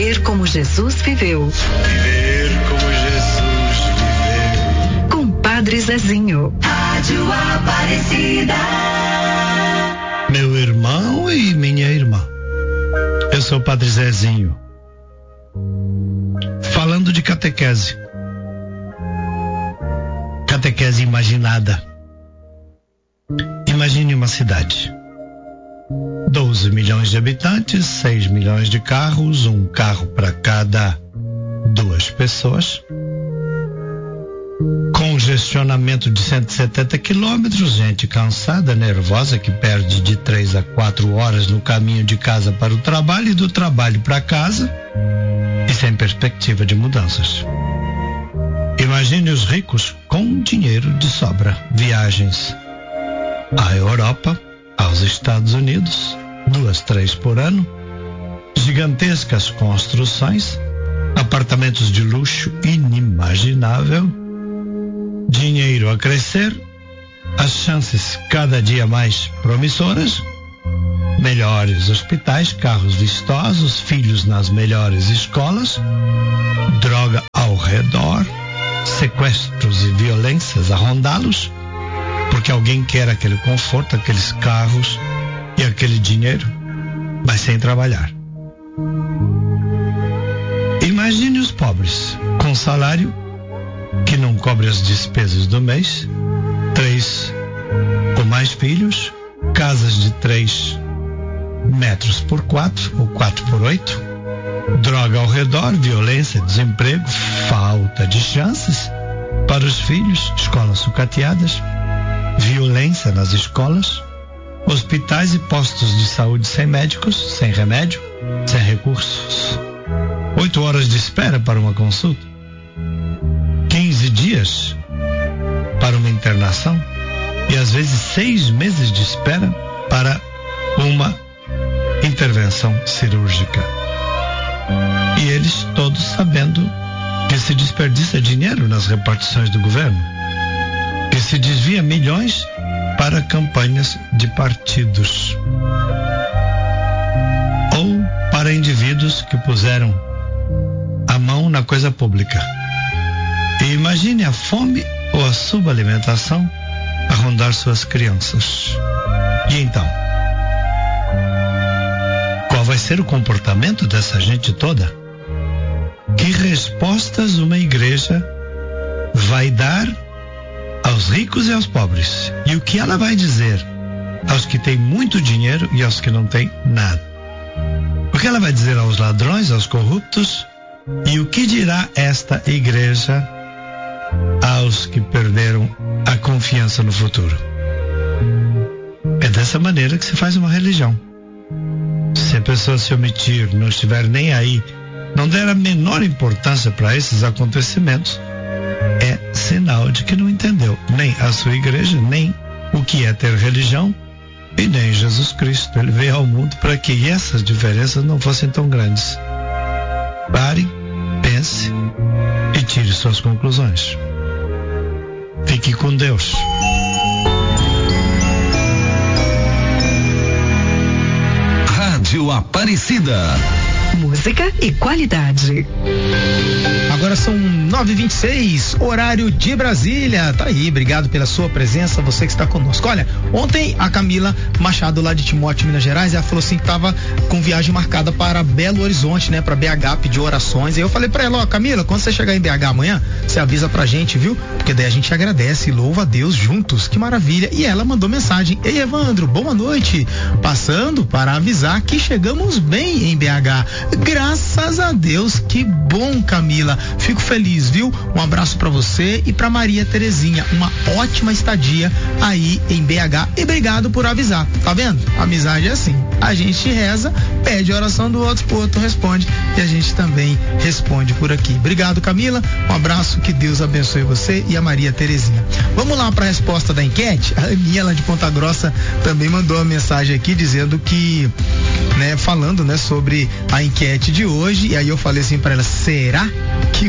Viver como Jesus viveu. Viver como Jesus viveu. Com Padre Zezinho. Rádio Aparecida. Meu irmão e minha irmã. Eu sou o Padre Zezinho. Falando de catequese. Catequese imaginada. Imagine uma cidade. 12 milhões de habitantes, 6 milhões de carros, um carro para cada 2 pessoas. Congestionamento de 170 quilômetros, gente cansada, nervosa, que perde de 3 a 4 horas no caminho de casa para o trabalho e do trabalho para casa, e sem perspectiva de mudanças. Imagine os ricos com dinheiro de sobra. Viagens à Europa, aos Estados Unidos, 2, 3 por ano, gigantescas construções, apartamentos de luxo inimaginável, dinheiro a crescer, as chances cada dia mais promissoras, melhores hospitais, carros vistosos, filhos nas melhores escolas, droga ao redor, sequestros e violências a rondá-los, porque alguém quer aquele conforto, aqueles carros e aquele dinheiro, mas sem trabalhar. Imagine os pobres com salário que não cobre as despesas do mês, 3 ou mais filhos, casas de 3 metros por 4 ou 4 por 8, droga ao redor, violência, desemprego, falta de chances para os filhos, escolas sucateadas, violência nas escolas, hospitais e postos de saúde sem médicos, sem remédio, sem recursos, 8 horas de espera para uma consulta, 15 dias para uma internação e às vezes 6 meses de espera para uma intervenção cirúrgica. E eles todos sabendo que se desperdiça dinheiro nas repartições do governo, que se desvia milhões para campanhas de partidos ou para indivíduos que puseram a mão na coisa pública. E imagine a fome ou a subalimentação a rondar suas crianças. E então, qual vai ser o comportamento dessa gente toda? Que respostas uma igreja vai dar aos ricos e aos pobres? E o que ela vai dizer aos que têm muito dinheiro e aos que não têm nada? O que ela vai dizer aos ladrões, aos corruptos? E o que dirá esta igreja aos que perderam a confiança no futuro? É dessa maneira que se faz uma religião. Se a pessoa se omitir, não estiver nem aí, não der a menor importância para esses acontecimentos, é sinal de que não entendeu nem a sua igreja, nem o que é ter religião, e nem Jesus Cristo. Ele veio ao mundo para que essas diferenças não fossem tão grandes. Pare, pense e tire suas conclusões. Fique com Deus. Rádio Aparecida. Música e qualidade. Agora são 9h26, horário de Brasília. Tá aí, obrigado pela sua presença, você que está conosco. Olha, ontem a Camila Machado, lá de Timóteo, Minas Gerais, ela falou assim que tava com viagem marcada para Belo Horizonte, né, para BH, pedir orações. E eu falei para ela, ó, Camila, quando você chegar em BH amanhã, você avisa pra gente, viu? Porque daí a gente agradece e louva a Deus juntos, que maravilha. E ela mandou mensagem: ei, Evandro, boa noite, passando para avisar que chegamos bem em BH. Graças a Deus, que bom, Camila. Fico feliz, viu? Um abraço pra você e pra Maria Terezinha. Uma ótima estadia aí em BH e obrigado por avisar. Tá vendo? A amizade é assim. A gente reza, pede a oração do outro, o outro responde e a gente também responde por aqui. Obrigado, Camila. Um abraço, que Deus abençoe você e a Maria Terezinha. Vamos lá para a resposta da enquete. A Aninha, lá de Ponta Grossa, também mandou uma mensagem aqui dizendo que, né, falando, né, sobre a enquete de hoje. E aí eu falei assim para ela: será que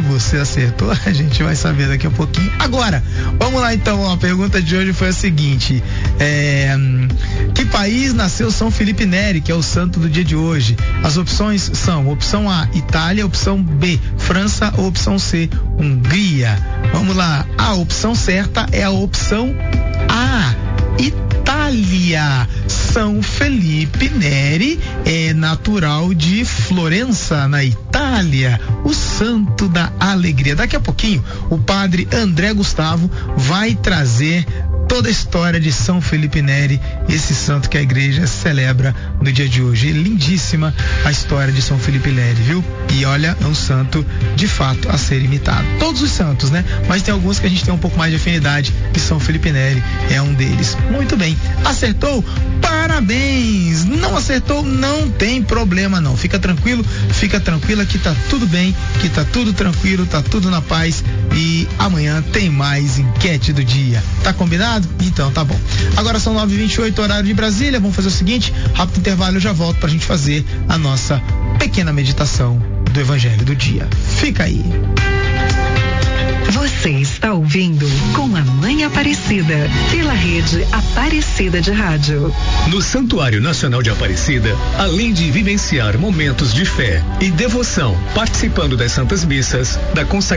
você acertou, a gente vai saber daqui a pouquinho. Agora, vamos lá então, a pergunta de hoje foi a seguinte: que país nasceu São Felipe Neri, que é o santo do dia de hoje? As opções são: opção A, Itália; opção B, França; ou opção C, Hungria. Vamos lá, a opção certa é a opção A, Itália. São Felipe Neri é natural de Florença, na Itália, o santo da alegria. Daqui a pouquinho, o padre André Gustavo vai trazer toda a história de São Felipe Neri, esse santo que a igreja celebra no dia de hoje. Lindíssima a história de São Felipe Neri, viu? E olha, é um santo de fato a ser imitado. Todos os santos, né? Mas tem alguns que a gente tem um pouco mais de afinidade, que São Felipe Neri é um deles. Muito bem. Acertou? Parabéns! Não acertou? Não tem problema não. Fica tranquilo, fica tranquila que tá tudo bem, que tá tudo tranquilo, tá tudo na paz, e amanhã tem mais enquete do dia. Tá combinado? Então tá bom. Agora são 9h28, horário de Brasília. Vamos fazer o seguinte: rápido intervalo, eu já volto pra gente fazer a nossa pequena meditação do Evangelho do dia. Fica aí. Você está ouvindo Com a Mãe Aparecida, pela rede Aparecida de Rádio. No Santuário Nacional de Aparecida, além de vivenciar momentos de fé e devoção, participando das Santas Missas, da consagração